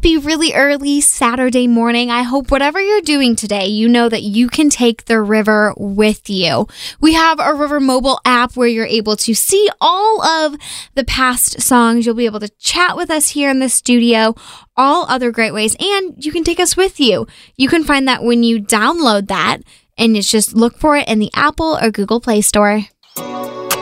Happy really early Saturday morning. I hope whatever you're doing today, you know that you can take the river with you. We have a River mobile app where you're able to see all of the past songs. You'll be able to chat with us here in the studio, all other great ways, and you can take us with you. You can find that when you download that, and it's just look for it in the Apple or Google Play Store.